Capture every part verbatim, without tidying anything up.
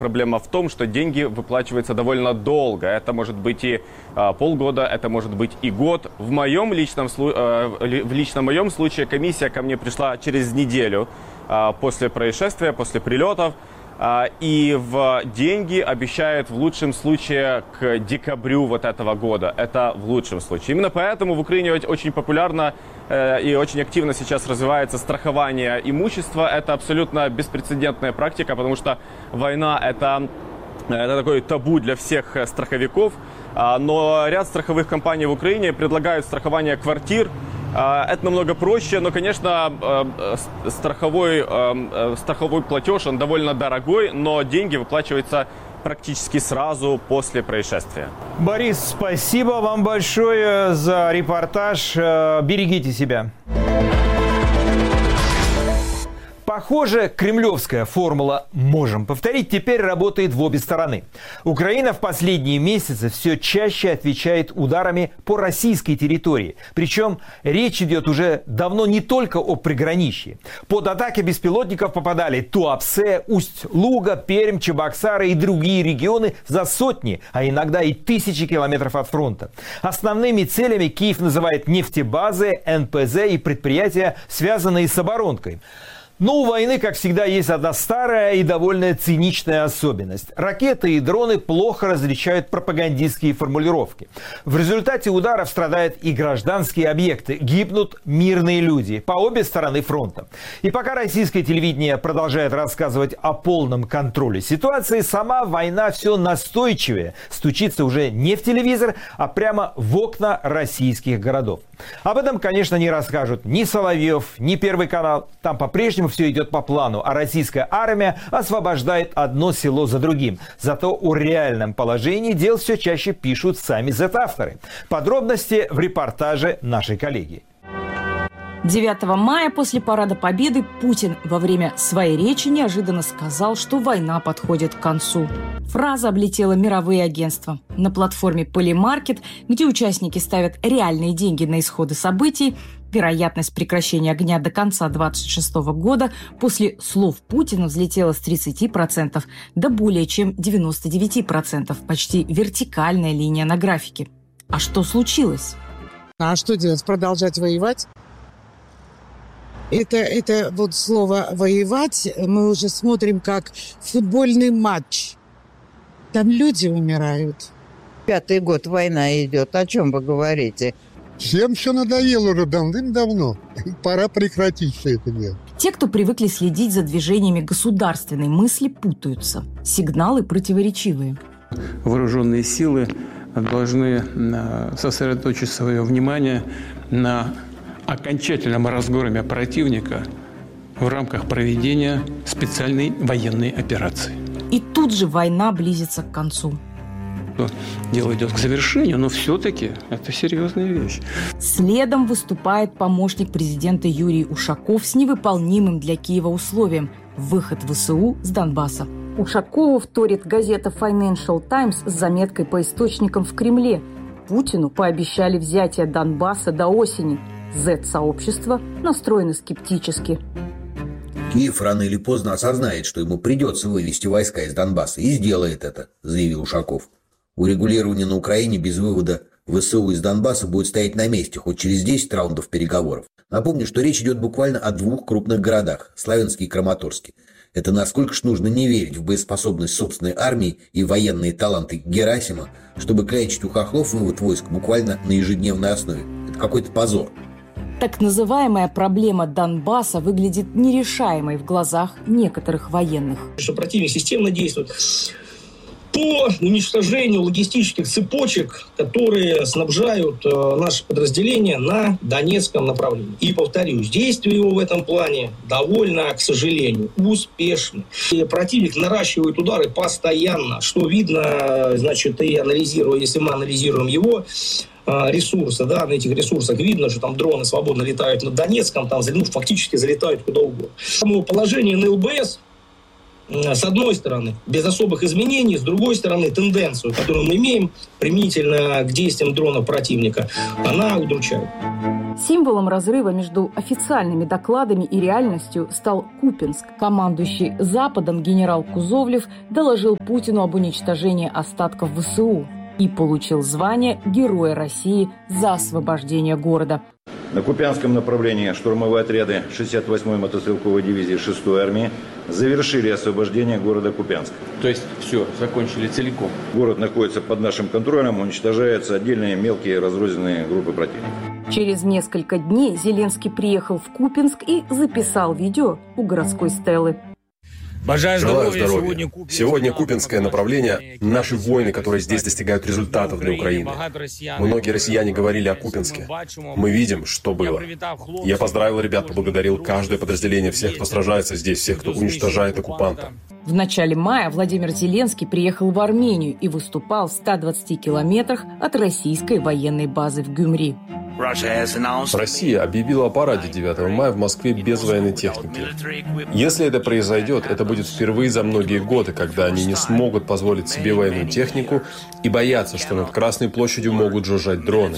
Проблема в том, что деньги выплачиваются довольно долго. Это может быть и а, полгода, это может быть и год. В моем личном, а, в личном моем случае комиссия ко мне пришла через неделю а, после происшествия, после прилетов. А, и в деньги обещают в лучшем случае к декабрю вот этого года. Это в лучшем случае. Именно поэтому в Украине очень популярно э, и очень активно сейчас развивается страхование имущества. Это абсолютно беспрецедентная практика, потому что война – это, это такой табу для всех страховиков. А, но ряд страховых компаний в Украине предлагают страхование квартир. Это намного проще, но, конечно, страховой, страховой платеж, он довольно дорогой, но деньги выплачиваются практически сразу после происшествия. Борис, спасибо вам большое за репортаж. Берегите себя. Похоже, кремлевская формула «можем повторить» теперь работает в обе стороны. Украина в последние месяцы все чаще отвечает ударами по российской территории. Причем речь идет уже давно не только о приграничье. Под атаки беспилотников попадали Туапсе, Усть-Луга, Пермь, Чебоксары и другие регионы за сотни, а иногда и тысячи километров от фронта. Основными целями Киев называет нефтебазы, эн пэ зэ и предприятия, связанные с оборонкой. Но у войны, как всегда, есть одна старая и довольно циничная особенность. Ракеты и дроны плохо различают пропагандистские формулировки. В результате ударов страдают и гражданские объекты, гибнут мирные люди по обе стороны фронта. И пока российское телевидение продолжает рассказывать о полном контроле ситуации, сама война все настойчивее стучится уже не в телевизор, а прямо в окна российских городов. Об этом, конечно, не расскажут ни Соловьев, ни Первый канал. Там по-прежнему все идет по плану, а российская армия освобождает одно село за другим. Зато о реальном положении дел все чаще пишут сами зет-авторы. Подробности в репортаже нашей коллеги. девятого мая после Парада Победы Путин во время своей речи неожиданно сказал, что война подходит к концу. Фраза облетела мировые агентства. На платформе Polymarket, где участники ставят реальные деньги на исходы событий, вероятность прекращения огня до конца две тысячи двадцать шестого года после слов Путина взлетела с тридцати процентов до более чем девяноста девяти процентов. Почти вертикальная линия на графике. А что случилось? А что делать? Продолжать воевать? Это, это вот слово «воевать» мы уже смотрим как футбольный матч. Там люди умирают. Пятый год война идет. О чем вы говорите? Всем все надоело уже давным-давно. Пора прекратить все это дело. Те, кто привыкли следить за движениями государственной мысли, путаются. Сигналы противоречивые. Вооруженные силы должны сосредоточить свое внимание на окончательном разгроме противника в рамках проведения специальной военной операции. И тут же война близится к концу. Дело идет к завершению, но все-таки это серьезная вещь. Следом выступает помощник президента Юрий Ушаков с невыполнимым для Киева условием – выход вэ эс у с Донбасса. Ушакову вторит газета Financial Times с заметкой по источникам в Кремле. Путину пообещали взятие Донбасса до осени. Зет-сообщество настроено скептически. Киев рано или поздно осознает, что ему придется вывести войска из Донбасса, и сделает это, заявил Ушаков. Урегулирование на Украине без вывода вэ эс у из Донбасса будет стоять на месте хоть через десять раундов переговоров. Напомню, что речь идет буквально о двух крупных городах – Славянске и Краматорске. Это насколько ж нужно не верить в боеспособность собственной армии и военные таланты Герасима, чтобы клянчить у хохлов вывод войск буквально на ежедневной основе. Это какой-то позор. Так называемая проблема Донбасса выглядит нерешаемой в глазах некоторых военных. Что противник системно действует по уничтожению логистических цепочек, которые снабжают э, наши подразделения на Донецком направлении. И, повторюсь, действия его в этом плане довольно, к сожалению, успешны. И противник наращивает удары постоянно, что видно, значит, и анализируя, если мы анализируем его ресурсы, да, на этих ресурсах видно, что там дроны свободно летают над Донецком, там ну, фактически залетают куда угодно. Само положение на эл бэ эс с одной стороны, без особых изменений, с другой стороны, тенденцию, которую мы имеем применительно к действиям дрона противника, она удручает. Символом разрыва между официальными докладами и реальностью стал Купенск. Командующий Западом генерал Кузовлев доложил Путину об уничтожении остатков ВСУ и получил звание Героя России за освобождение города. На Купянском направлении штурмовые отряды шестьдесят восьмой мотострелковой дивизии шестой армии завершили освобождение города Купянск. То есть все, закончили целиком. Город находится под нашим контролем, уничтожаются отдельные мелкие разрозненные группы противника. Через несколько дней Зеленский приехал в Купенск и записал видео у городской стелы. Желаю здоровья. Сегодня, Сегодня Купенское направление – наши воины, которые здесь достигают результатов для Украины. Многие россияне говорили о Купенске. Мы видим, что было. Я поздравил ребят, поблагодарил каждое подразделение, всех, кто сражается здесь, всех, кто уничтожает оккупанта. В начале мая Владимир Зеленский приехал в Армению и выступал в ста двадцати километрах от российской военной базы в Гюмри. Россия объявила о параде девятого мая в Москве без военной техники. Если это произойдет, это будет впервые за многие годы, когда они не смогут позволить себе военную технику и боятся, что над Красной площадью могут жужжать дроны.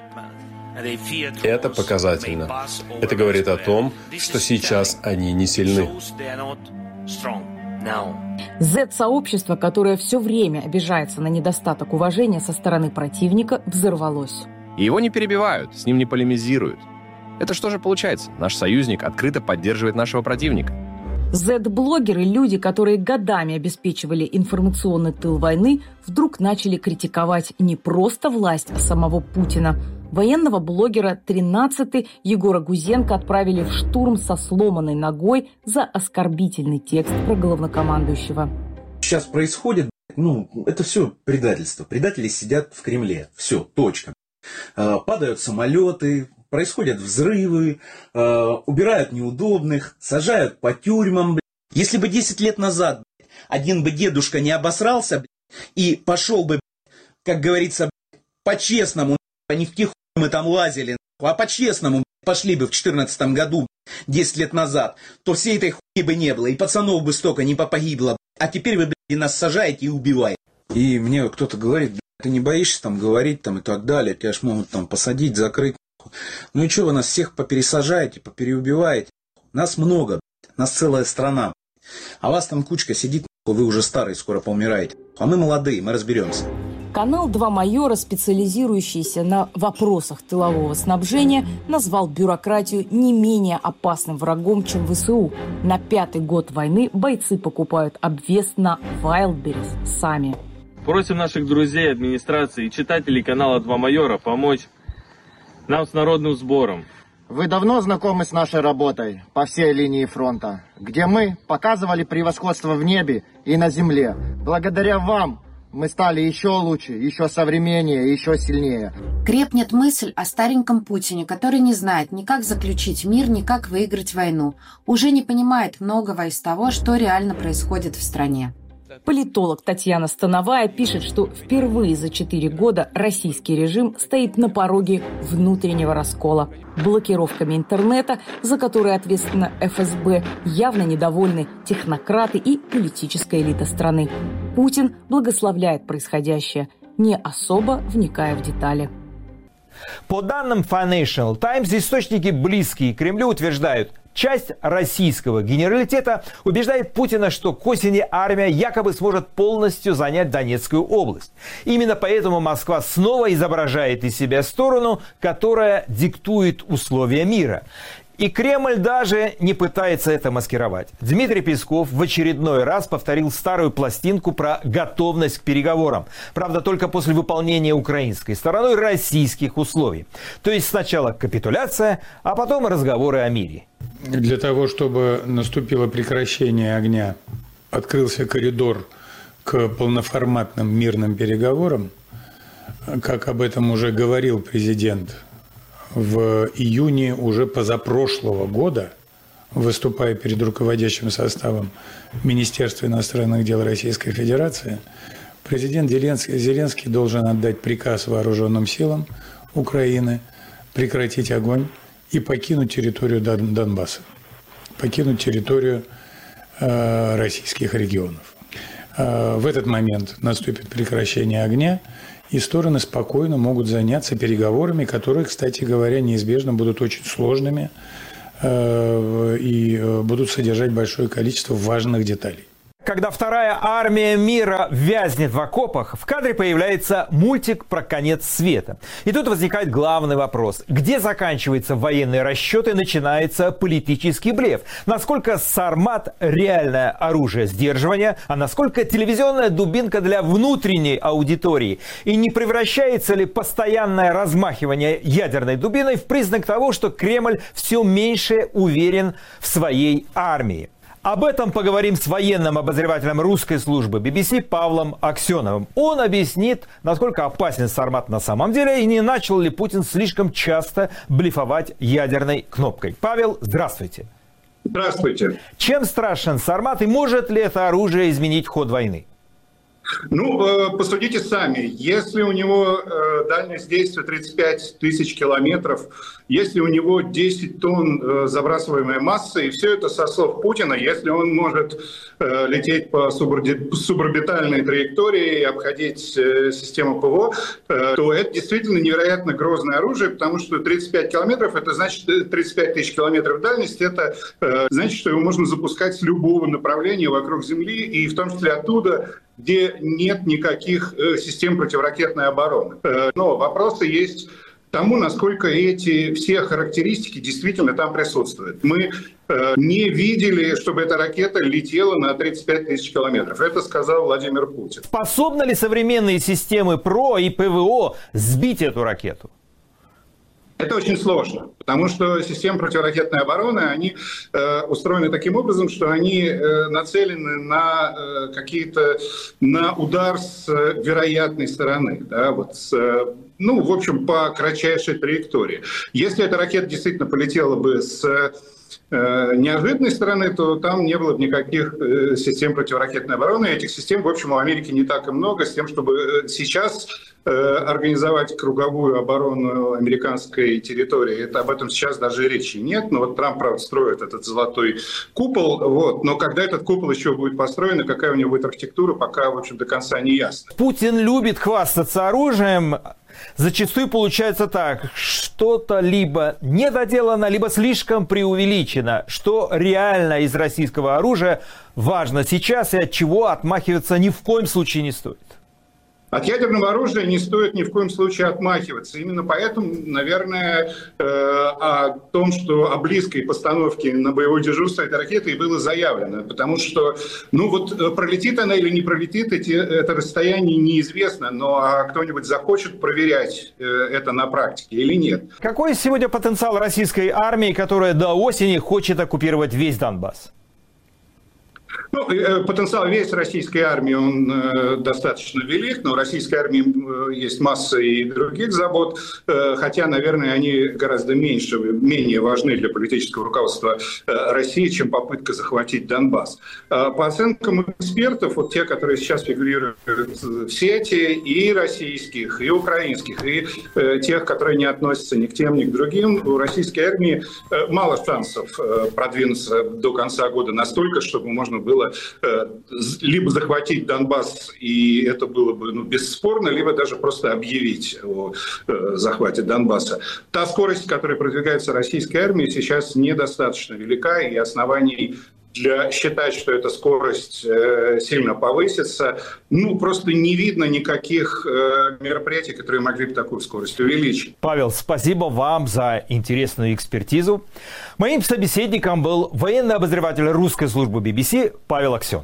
Это показательно. Это говорит о том, что сейчас они не сильны. Зет-сообщество, которое все время обижается на недостаток уважения со стороны противника, взорвалось. И его не перебивают, с ним не полемизируют. Это что же получается? Наш союзник открыто поддерживает нашего противника. Зет-блогеры, люди, которые годами обеспечивали информационный тыл войны, вдруг начали критиковать не просто власть, а самого Путина. Военного блогера тринадцатый Егора Гузенко отправили в штурм со сломанной ногой за оскорбительный текст про главнокомандующего. Сейчас происходит, ну, это все предательство. Предатели сидят в Кремле. Все, точка. Падают самолеты, происходят взрывы, убирают неудобных, сажают по тюрьмам. Если бы десять лет назад один бы дедушка не обосрался и пошел бы, как говорится, по-честному, а не в тихую мы там лазили, а по-честному пошли бы в четырнадцатом году, десять лет назад, то всей этой хуйни бы не было, и пацанов бы столько не погибло. А теперь вы, блядь, нас сажаете и убиваете. И мне кто-то говорит: ты не боишься там говорить там и так далее, тебя ж могут там посадить, закрыть. Ну и что, вы нас всех попересажаете, попереубиваете? Нас много, нас целая страна. А вас там кучка сидит, вы уже старые, скоро поумираете. А мы молодые, мы разберемся. Канал «Два майора», специализирующийся на вопросах тылового снабжения, назвал бюрократию не менее опасным врагом, чем ВСУ. На пятый год войны бойцы покупают обвес на Wildberries сами. Просим наших друзей, администрации и читателей канала «Два майора» помочь нам с народным сбором. Вы давно знакомы с нашей работой по всей линии фронта, где мы показывали превосходство в небе и на земле. Благодаря вам мы стали еще лучше, еще современнее, еще сильнее. Крепнет мысль о стареньком Путине, который не знает ни как заключить мир, ни как выиграть войну. Уже не понимает многого из того, что реально происходит в стране. Политолог Татьяна Становая пишет, что впервые за четыре года российский режим стоит на пороге внутреннего раскола. Блокировками интернета, за которые ответственна эф эс бэ, явно недовольны технократы и политическая элита страны. Путин благословляет происходящее, не особо вникая в детали. По данным Financial Times, источники, близкие к Кремлю, утверждают, часть российского генералитета убеждает Путина, что к осени армия якобы сможет полностью занять Донецкую область. Именно поэтому Москва снова изображает из себя сторону, которая диктует условия мира. И Кремль даже не пытается это маскировать. Дмитрий Песков в очередной раз повторил старую пластинку про готовность к переговорам. Правда, только после выполнения украинской стороной российских условий. То есть сначала капитуляция, а потом разговоры о мире. Для того, чтобы наступило прекращение огня, открылся коридор к полноформатным мирным переговорам, как об этом уже говорил президент в июне уже позапрошлого года, выступая перед руководящим составом Министерства иностранных дел Российской Федерации, президент Зеленский, Зеленский должен отдать приказ вооруженным силам Украины прекратить огонь и покинуть территорию Дон, Донбасса, покинуть территорию э, российских регионов. Э, в этот момент наступит прекращение огня, и стороны спокойно могут заняться переговорами, которые, кстати говоря, неизбежно будут очень сложными э, и будут содержать большое количество важных деталей. Когда вторая армия мира вязнет в окопах, в кадре появляется мультик про конец света. И тут возникает главный вопрос. Где заканчиваются военные расчеты, начинается политический блеф? Насколько Сармат реальное оружие сдерживания, а насколько телевизионная дубинка для внутренней аудитории? И не превращается ли постоянное размахивание ядерной дубиной в признак того, что Кремль все меньше уверен в своей армии? Об этом поговорим с военным обозревателем русской службы би би си Павлом Аксеновым. Он объяснит, насколько опасен Сармат на самом деле и не начал ли Путин слишком часто блефовать ядерной кнопкой. Павел, здравствуйте. Здравствуйте. Чем страшен Сармат и может ли это оружие изменить ход войны? Ну, посудите сами. Если у него дальность действия тридцать пять тысяч километров, если у него десять тонн забрасываемой массы, и все это со слов Путина, если он может лететь по суборбитальной траектории и обходить систему ПВО, то это действительно невероятно грозное оружие, потому что тридцать пять километров, это значит тридцать пять тысяч километров дальности, это значит, что его можно запускать с любого направления вокруг Земли, и в том числе оттуда, где нет никаких систем противоракетной обороны. Но вопросы есть к тому, насколько эти все характеристики действительно там присутствуют. Мы не видели, чтобы эта ракета летела на тридцать пять тысяч километров. Это сказал Владимир Путин. Способны ли современные системы ПРО и ПВО сбить эту ракету? Это очень сложно, потому что системы противоракетной обороны, они э, устроены таким образом, что они э, нацелены на э, какие-то, на удар с э, вероятной стороны, да, вот с, э, ну, в общем, по кратчайшей траектории. Если эта ракета действительно полетела бы с э, неожиданной стороны, то там не было бы никаких э, систем противоракетной обороны. Этих систем, в общем, у Америки не так и много, с тем, чтобы сейчас организовать круговую оборону американской территории. Это об этом сейчас даже речи нет. Но вот Трамп, правда, строит этот золотой купол. Вот. Но когда этот купол еще будет построен, и какая у него будет архитектура, пока, в общем, до конца не ясно. Путин любит хвастаться оружием. Зачастую получается так. Что-то либо недоделано, либо слишком преувеличено. Что реально из российского оружия важно сейчас и от чего отмахиваться ни в коем случае не стоит. От ядерного оружия не стоит ни в коем случае отмахиваться. Именно поэтому, наверное, э, о том, что о близкой постановке на боевое дежурство этой ракеты и было заявлено. Потому что, ну вот, пролетит она или не пролетит, эти, это расстояние неизвестно. Но а кто-нибудь захочет проверять э, это на практике или нет? Какой сегодня потенциал российской армии, которая до осени хочет оккупировать весь Донбасс? Ну, потенциал весь российской армии, он э, достаточно велик, но у российской армии э, есть масса и других забот, э, хотя, наверное, они гораздо меньше, менее важны для политического руководства э, России, чем попытка захватить Донбасс. Э, по оценкам экспертов, вот те, которые сейчас фигурируют в сети, и российских, и украинских, и э, тех, которые не относятся ни к тем, ни к другим, у российской армии э, мало шансов э, продвинуться до конца года настолько, чтобы можно было либо захватить Донбасс, и это было бы ну, бесспорно, либо даже просто объявить о э, захвате Донбасса. Та скорость, которой продвигается российская армия, сейчас недостаточно велика, и оснований для считать, что эта скорость э, сильно повысится, ну, просто не видно никаких э, мероприятий, которые могли бы такую скорость увеличить. Павел, спасибо вам за интересную экспертизу. Моим собеседником был военный обозреватель русской службы би би си Павел Аксенов.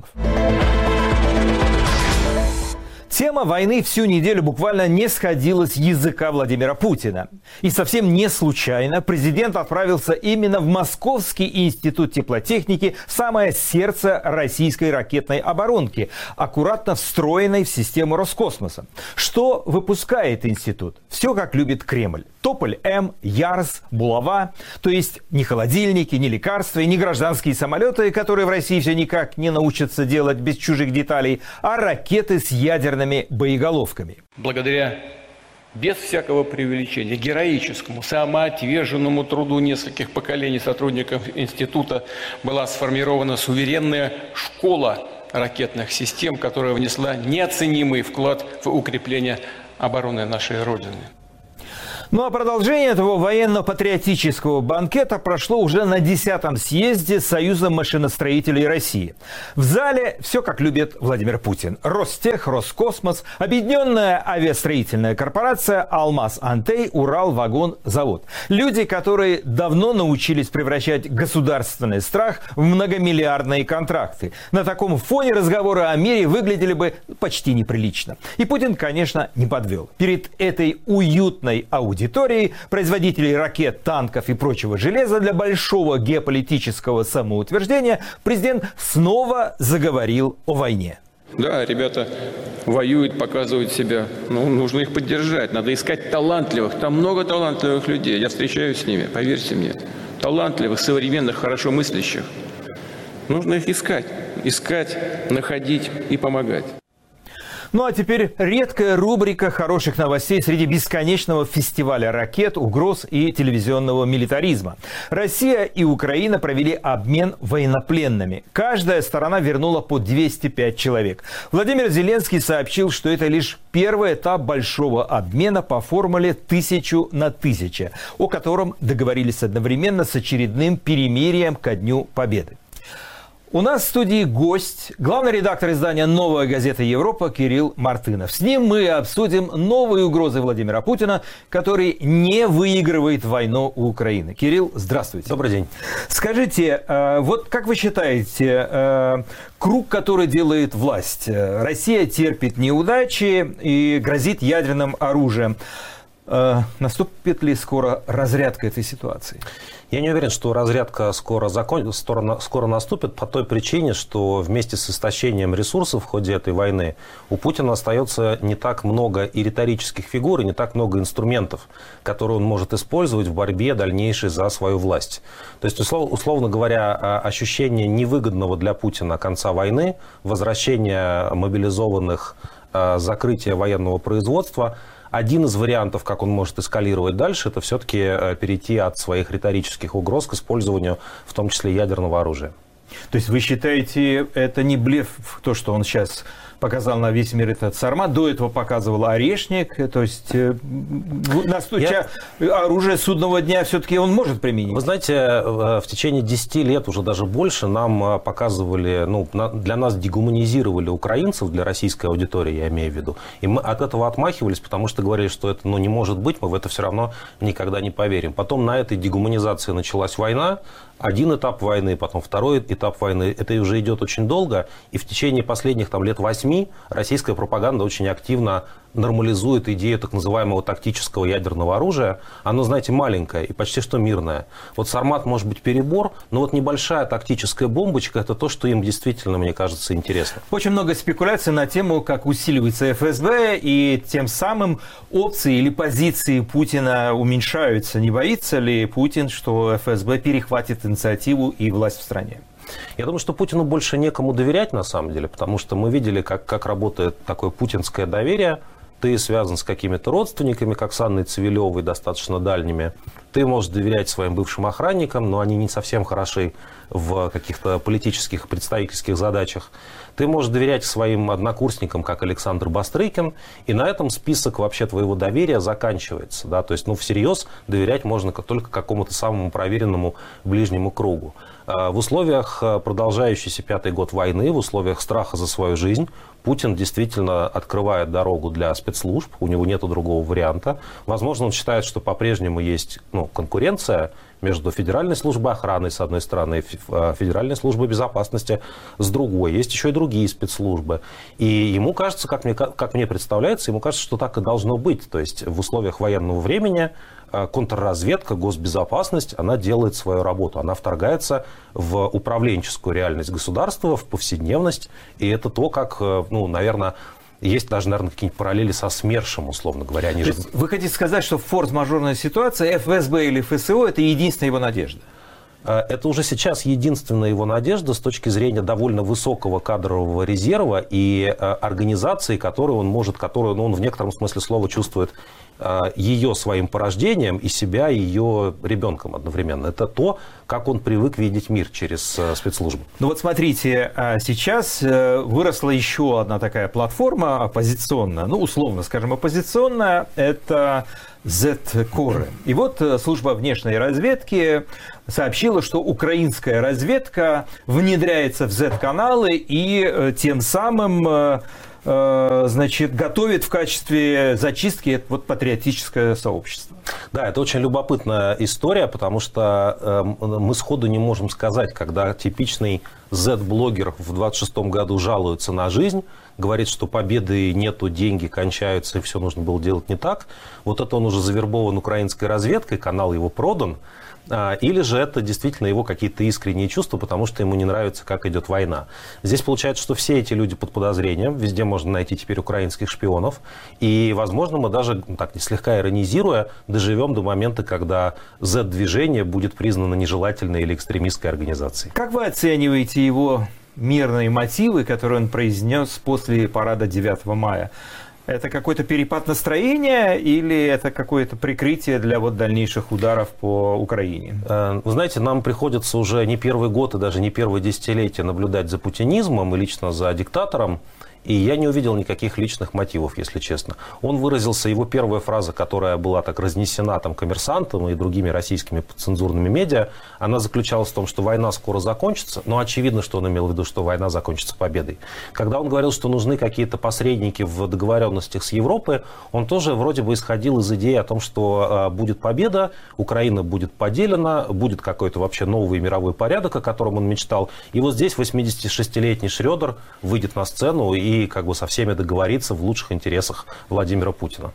Тема войны всю неделю буквально не сходила с языка Владимира Путина. И совсем не случайно президент отправился именно в Московский институт теплотехники, в самое сердце российской ракетной оборонки, аккуратно встроенной в систему Роскосмоса. Что выпускает институт? Все как любит Кремль. Тополь-М, Ярс, Булава. То есть ни холодильники, ни лекарства и ни гражданские самолеты, которые в России все никак не научатся делать без чужих деталей, а ракеты с ядерными боеголовками. Благодаря без всякого преувеличения, героическому, самоотверженному труду нескольких поколений сотрудников института была сформирована суверенная школа ракетных систем, которая внесла неоценимый вклад в укрепление обороны нашей Родины. Ну а продолжение этого военно-патриотического банкета прошло уже на десятом съезде Союза машиностроителей России. В зале все как любит Владимир Путин. Ростех, Роскосмос, Объединенная авиастроительная корпорация, Алмаз Антей, Уралвагонзавод. Люди, которые давно научились превращать государственный страх в многомиллиардные контракты. На таком фоне разговоры о мире выглядели бы почти неприлично. И Путин, конечно, не подвел. Перед этой уютной аудиторией аудитории, производителей ракет, танков и прочего железа для большого геополитического самоутверждения, президент снова заговорил о войне. Да, ребята воюют, показывают себя. Ну, нужно их поддержать. Надо искать талантливых. Там много талантливых людей. Я встречаюсь с ними, поверьте мне. Талантливых, современных, хорошо мыслящих. Нужно их искать. Искать, находить и помогать. Ну а теперь редкая рубрика хороших новостей среди бесконечного фестиваля ракет, угроз и телевизионного милитаризма. Россия и Украина провели обмен военнопленными. Каждая сторона вернула по двести пять человек. Владимир Зеленский сообщил, что это лишь первый этап большого обмена по формуле тысячу на тысячу, о котором договорились одновременно с очередным перемирием ко Дню Победы. У нас в студии гость, главный редактор издания «Новая газета Европа» Кирилл Мартынов. С ним мы обсудим новые угрозы Владимира Путина, который не выигрывает войну у Украины. Кирилл, здравствуйте. Добрый день. Скажите, вот как вы считаете, круг, который делает власть, Россия терпит неудачи и грозит ядерным оружием. Наступит ли скоро разрядка этой ситуации? Я не уверен, что разрядка скоро, закон... скоро наступит по той причине, что вместе с истощением ресурсов в ходе этой войны у Путина остается не так много и риторических фигур, и не так много инструментов, которые он может использовать в борьбе дальнейшей за свою власть. То есть, условно говоря, ощущение невыгодного для Путина конца войны, возвращение мобилизованных, закрытие военного производства – один из вариантов, как он может эскалировать дальше, это все-таки перейти от своих риторических угроз к использованию, в том числе ядерного оружия. То есть вы считаете, это не блеф, то, что он сейчас показал на весь мир этот Сармат, до этого показывал Орешник, то есть настуча Я... оружие судного дня все-таки он может применить? Вы знаете, в течение десяти лет, уже даже больше, нам показывали, ну, для нас дегуманизировали украинцев, для российской аудитории, я имею в виду, и мы от этого отмахивались, потому что говорили, что это, ну, не может быть, мы в это все равно никогда не поверим. Потом на этой дегуманизации началась война, один этап войны, потом второй этап войны. Это уже идет очень долго. И в течение последних там, лет восьми российская пропаганда очень активно нормализует идею так называемого тактического ядерного оружия. Оно, знаете, маленькое и почти что мирное. Вот Сармат может быть перебор, но вот небольшая тактическая бомбочка – это то, что им действительно, мне кажется, интересно. Очень много спекуляций на тему, как усиливается эф эс бэ, и тем самым опции или позиции Путина уменьшаются. Не боится ли Путин, что эф эс бэ перехватит инициативу и власть в стране? Я думаю, что Путину больше некому доверять, на самом деле, потому что мы видели, как, как работает такое путинское доверие. Ты связан с какими-то родственниками, как с Анной Цивилевой, достаточно дальними. Ты можешь доверять своим бывшим охранникам, но они не совсем хороши в каких-то политических, представительских задачах. Ты можешь доверять своим однокурсникам, как Александр Бастрыкин, и на этом список вообще твоего доверия заканчивается. Да? То есть, ну, всерьез доверять можно только какому-то самому проверенному ближнему кругу. В условиях продолжающейся пятый год войны, в условиях страха за свою жизнь, Путин действительно открывает дорогу для спецслужб, у него нет другого варианта. Возможно, он считает, что по-прежнему есть, ну, конкуренция между Федеральной службой охраны, с одной стороны, и Федеральной службой безопасности с другой. Есть еще и другие спецслужбы. И ему кажется, как мне, как мне представляется, ему кажется, что так и должно быть. То есть в условиях военного времени контрразведка, госбезопасность, она делает свою работу. Она вторгается в управленческую реальность государства, в повседневность. И это то, как, ну, наверное, есть даже, наверное, какие-нибудь параллели со СМЕРШем, условно говоря. Они же... Вы хотите сказать, что форс-мажорная ситуация, эф эс бэ или эф эс о – это единственная его надежда? Это уже сейчас единственная его надежда с точки зрения довольно высокого кадрового резерва и организации, которую он может, которую, ну, он в некотором смысле слова чувствует ее своим порождением и себя ее ребенком одновременно. Это то, как он привык видеть мир через спецслужбы. Ну вот смотрите, сейчас выросла еще одна такая платформа оппозиционная, ну условно скажем оппозиционная, это Z-Core. И вот служба внешней разведки сообщила, что украинская разведка внедряется в Z-каналы и тем самым, значит, готовит в качестве зачистки вот патриотическое сообщество. Да, это очень любопытная история, потому что э, мы сходу не можем сказать, когда типичный Z-блогер в двадцать шестом году жалуется на жизнь, говорит, что победы нету, деньги кончаются, и все нужно было делать не так. Вот это он уже завербован украинской разведкой, канал его продан. Или же это действительно его какие-то искренние чувства, потому что ему не нравится, как идет война. Здесь получается, что все эти люди под подозрением, везде можно найти теперь украинских шпионов, и, возможно, мы даже, так слегка иронизируя, доживем до момента, когда Z-движение будет признано нежелательной или экстремистской организацией. Как вы оцениваете его мирные мотивы, которые он произнес после парада девятого мая? Это какой-то перепад настроения или это какое-то прикрытие для вот дальнейших ударов по Украине? Вы знаете, нам приходится уже не первый год и даже не первое десятилетие наблюдать за путинизмом и лично за диктатором. И я не увидел никаких личных мотивов, если честно. Он выразился, его первая фраза, которая была так разнесена там «Коммерсантом» и другими российскими цензурными медиа, она заключалась в том, что война скоро закончится, но очевидно, что он имел в виду, что война закончится победой. Когда он говорил, что нужны какие-то посредники в договоренностях с Европой, он тоже вроде бы исходил из идеи о том, что будет победа, Украина будет поделена, будет какой-то вообще новый мировой порядок, о котором он мечтал. И вот здесь восьмидесятишестилетний Шрёдер выйдет на сцену и и как бы со всеми договориться в лучших интересах Владимира Путина.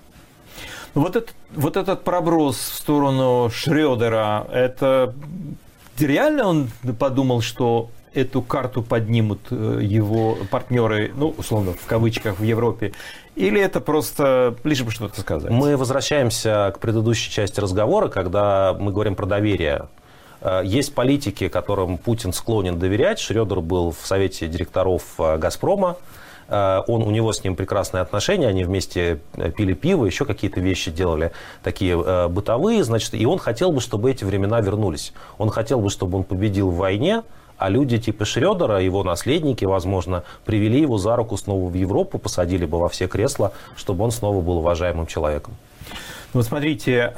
Вот этот, вот этот проброс в сторону Шрёдера, это реально он подумал, что эту карту поднимут его партнеры, ну, условно, в кавычках, в Европе, или это просто лишь бы что-то сказать? Мы возвращаемся к предыдущей части разговора, когда мы говорим про доверие. Есть политики, которым Путин склонен доверять. Шрёдер был в совете директоров «Газпрома». Он, у него с ним прекрасные отношения, они вместе пили пиво, еще какие-то вещи делали, такие э, бытовые, значит, и он хотел бы, чтобы эти времена вернулись. Он хотел бы, чтобы он победил в войне, а люди типа Шрёдера, его наследники, возможно, привели его за руку снова в Европу, посадили бы во все кресла, чтобы он снова был уважаемым человеком. Ну, смотрите,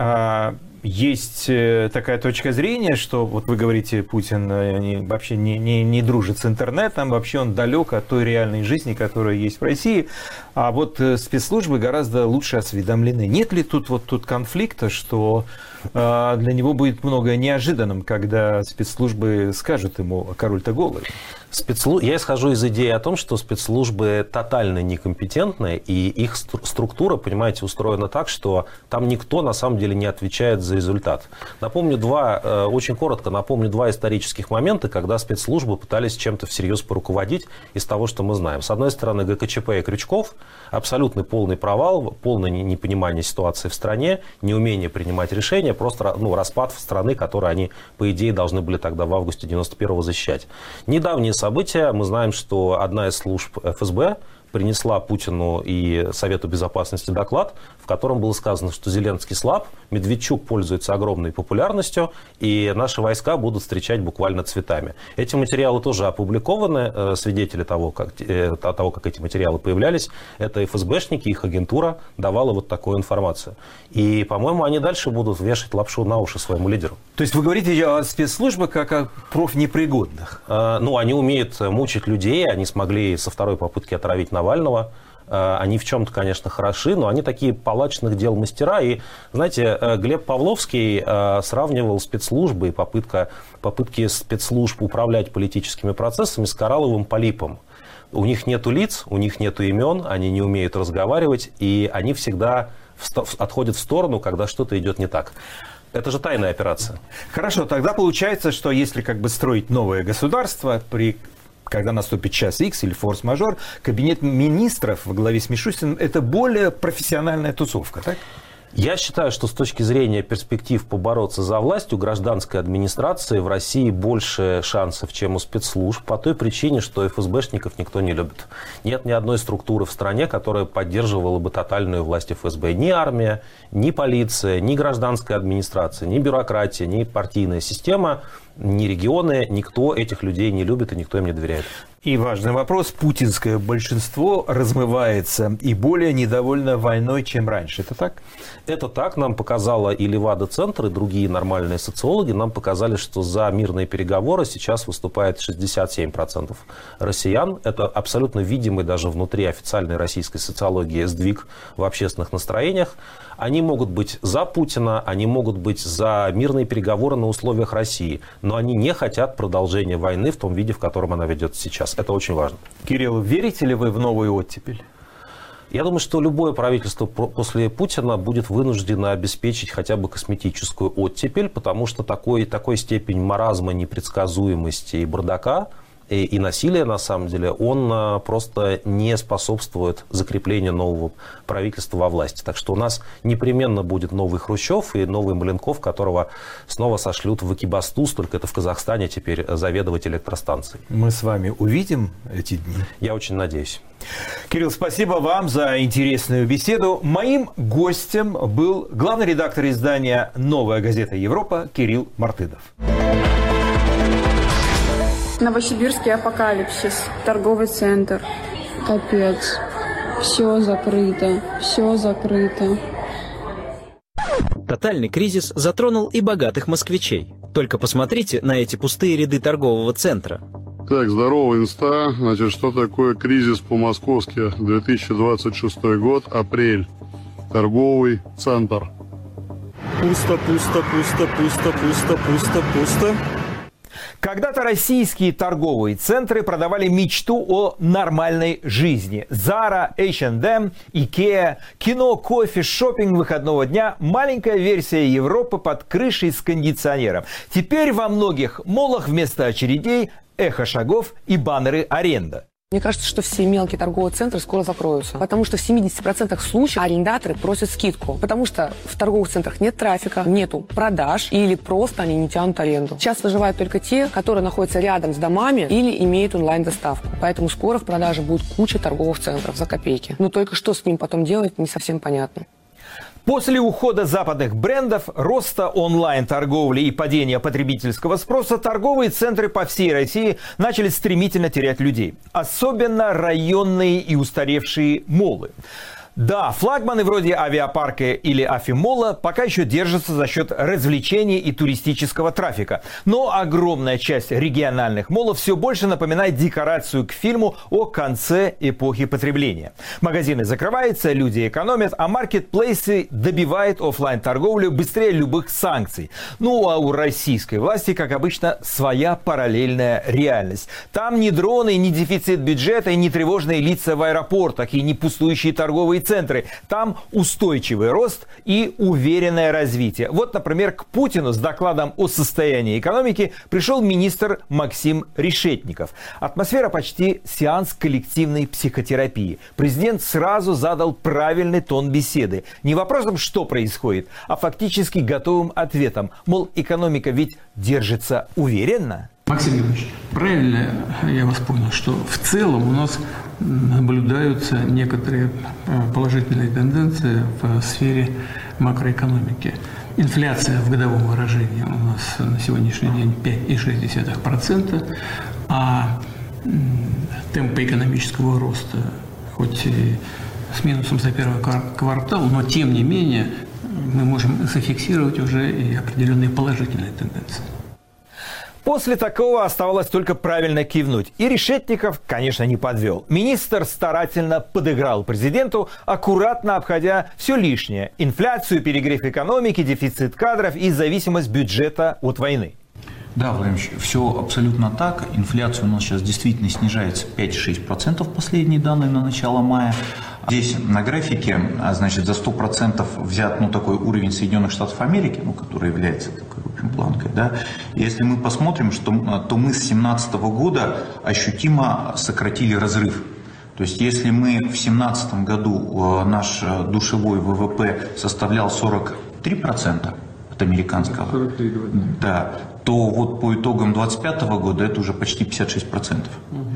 есть такая точка зрения, что, вот вы говорите, Путин не, вообще не, не, не дружит с интернетом, вообще он далек от той реальной жизни, которая есть в России, а вот спецслужбы гораздо лучше осведомлены. Нет ли тут вот тут конфликта, что для него будет многое неожиданным, когда спецслужбы скажут ему: король-то голый? Спецслу... Я исхожу из идеи о том, что спецслужбы тотально некомпетентны, и их структура, понимаете, устроена так, что там никто на самом деле не отвечает за результат. Напомню два, очень коротко напомню два исторических момента, когда спецслужбы пытались чем-то всерьез поруководить из того, что мы знаем. С одной стороны, ГКЧП и Крючков, абсолютный полный провал, полное непонимание ситуации в стране, неумение принимать решения, просто ну, распад страны, который они, по идее, должны были тогда в августе девяносто первого защищать. Недавние события. Мы знаем, что одна из служб эф эс бэ принесла Путину и Совету Безопасности доклад, в котором было сказано, что Зеленский слаб, Медведчук пользуется огромной популярностью, и наши войска будут встречать буквально цветами. Эти материалы тоже опубликованы, свидетели того, как, того, как эти материалы появлялись. Это эф эс бэшники, их агентура давала вот такую информацию. И, по-моему, они дальше будут вешать лапшу на уши своему лидеру. То есть вы говорите о спецслужбах как о профнепригодных? Ну, они умеют мучить людей, они смогли со второй попытки отравить Навального. Они в чем-то, конечно, хороши, но они такие палачных дел мастера. И, знаете, Глеб Павловский сравнивал спецслужбы и попытка, попытки спецслужб управлять политическими процессами с коралловым полипом. У них нету лиц, у них нету имен, они не умеют разговаривать, и они всегда отходят в сторону, когда что-то идет не так. Это же тайная операция. Хорошо, тогда получается, что если как бы строить новое государство, при... когда наступит час Икс или форс-мажор, кабинет министров во главе с Мишустиным – это более профессиональная тусовка, так? Я считаю, что с точки зрения перспектив побороться за власть у гражданской администрации в России больше шансов, чем у спецслужб, по той причине, что эф эс бэшников никто не любит. Нет ни одной структуры в стране, которая поддерживала бы тотальную власть эф эс бэ. Ни армия, ни полиция, ни гражданская администрация, ни бюрократия, ни партийная система, ни регионы, никто этих людей не любит и никто им не доверяет. И важный вопрос. Путинское большинство размывается и более недовольно войной, чем раньше. Это так? Это так. Нам показала и Левада-центр, и другие нормальные социологи. Нам показали, что за мирные переговоры сейчас выступает шестьдесят семь процентов россиян. Это абсолютно видимый даже внутри официальной российской социологии сдвиг в общественных настроениях. Они могут быть за Путина, они могут быть за мирные переговоры на условиях России, но они не хотят продолжения войны в том виде, в котором она ведется сейчас. Это очень важно. Кирилл, верите ли вы в новую оттепель? Я думаю, что любое правительство после Путина будет вынуждено обеспечить хотя бы косметическую оттепель, потому что такой, такой степень маразма, непредсказуемости и бардака, и, и насилия, на самом деле, он просто не способствует закреплению нового правительства во власти. Так что у нас непременно будет новый Хрущев и новый Маленков, которого снова сошлют в Экибастуз, только это в Казахстане теперь заведовать электростанцией. Мы с вами увидим эти дни? Я очень надеюсь. Кирилл, спасибо вам за интересную беседу. Моим гостем был главный редактор издания «Новая газета Европа» Кирилл Мартынов. Новосибирский апокалипсис, торговый центр. Капец. Все закрыто, все закрыто. Тотальный кризис затронул и богатых москвичей. Только посмотрите на эти пустые ряды торгового центра. Так, здорово, инста. Значит, что такое кризис по-московски? две тысячи двадцать шестой год, апрель. Торговый центр. Пусто, пусто, пусто, пусто, пусто, пусто, пусто. Когда-то российские торговые центры продавали мечту о нормальной жизни. Zara, эйч энд эм, Ikea, кино, кофе, шопинг выходного дня, маленькая версия Европы под крышей с кондиционером. Теперь во многих молах вместо очередей эхо шагов и баннеры аренда. Мне кажется, что все мелкие торговые центры скоро закроются, потому что в семидесяти процентах случаев арендаторы просят скидку, потому что в торговых центрах нет трафика, нету продаж или просто они не тянут аренду. Сейчас выживают только те, которые находятся рядом с домами или имеют онлайн-доставку. Поэтому скоро в продаже будет куча торговых центров за копейки. Но только что с ним потом делать, не совсем понятно. После ухода западных брендов, роста онлайн-торговли и падения потребительского спроса, торговые центры по всей России начали стремительно терять людей. Особенно районные и устаревшие моллы. Да, флагманы вроде авиапарка или Афимола пока еще держатся за счет развлечений и туристического трафика. Но огромная часть региональных моллов все больше напоминает декорацию к фильму о конце эпохи потребления. Магазины закрываются, люди экономят, а маркетплейсы добивают офлайн-торговлю быстрее любых санкций. Ну а у российской власти, как обычно, своя параллельная реальность. Там ни дроны, ни дефицит бюджета, и ни тревожные лица в аэропортах, и не пустующие торговые центры. Там устойчивый рост и уверенное развитие. Вот, например, к Путину с докладом о состоянии экономики пришел министр Максим Решетников. Атмосфера почти сеанс коллективной психотерапии. Президент сразу задал правильный тон беседы. Не вопросом, что происходит, а фактически готовым ответом. Мол, экономика ведь держится уверенно. Максим Юрьевич, правильно я вас понял, что в целом у нас наблюдаются некоторые положительные тенденции в сфере макроэкономики. Инфляция в годовом выражении у нас на сегодняшний день пять целых шесть десятых процента, а темпы экономического роста, хоть и с минусом за первый квартал, но тем не менее мы можем зафиксировать уже и определенные положительные тенденции. После такого оставалось только правильно кивнуть. И Решетников, конечно, не подвел. Министр старательно подыграл президенту, аккуратно обходя все лишнее. Инфляцию, перегрев экономики, дефицит кадров и зависимость бюджета от войны. Да, Владимир Ильич, все абсолютно так. Инфляция у нас сейчас действительно снижается пять целых шесть десятых процента последние данные на начало мая. Здесь на графике, значит, за сто процентов взят, ну, такой уровень Соединенных Штатов Америки, ну, который является такой, в общем, планкой, да. Если мы посмотрим, что, то мы с две тысячи семнадцатого года ощутимо сократили разрыв То есть если мы в две тысячи семнадцатом году наш душевой ВВП составлял сорок три процента от американского, сорок три, да, то вот по итогам две тысячи двадцать пятого года это уже почти пятьдесят шесть процентов.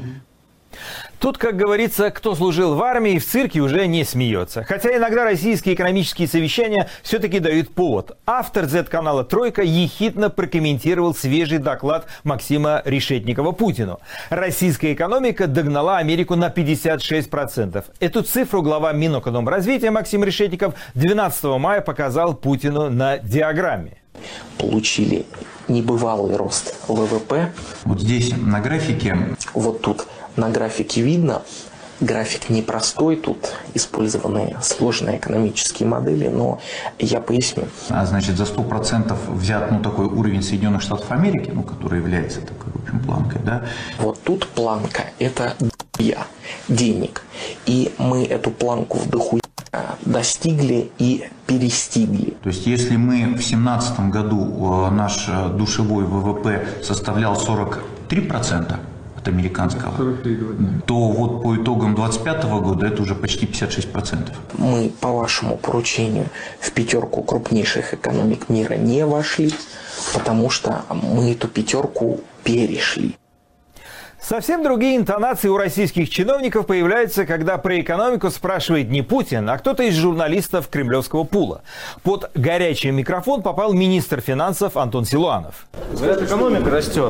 Тут, как говорится, кто служил в армии, в цирке уже не смеется. Хотя иногда российские экономические совещания все-таки дают повод. Автор зет-канала «Тройка» ехидно прокомментировал свежий доклад Максима Решетникова Путину. Российская экономика догнала Америку на пятьдесят шесть процентов. Эту цифру глава Минэкономразвития Максим Решетников двенадцатого мая показал Путину на диаграмме. Получили небывалый рост ВВП. Вот здесь на графике. Вот тут. На графике видно, график непростой, тут использованы сложные экономические модели, но я поясню. А значит, за сто процентов взят ну, такой уровень Соединенных Штатов Америки, ну, который является такой, в общем, планкой, да? Вот тут планка – это дохуя денег. И мы эту планку в дохуя достигли и перестигли. То есть, если мы в две тысячи семнадцатом году наш душевой ВВП составлял сорок три процента, американского, то вот по итогам две тысячи двадцать пятого года это уже почти пятьдесят шесть процентов. Мы по вашему поручению в пятерку крупнейших экономик мира не вошли, потому что мы эту пятерку перешли. Совсем другие интонации у российских чиновников появляются, когда про экономику спрашивает не Путин, а кто-то из журналистов кремлевского пула. Под горячий микрофон попал министр финансов Антон Силуанов. Говорят, экономика растет.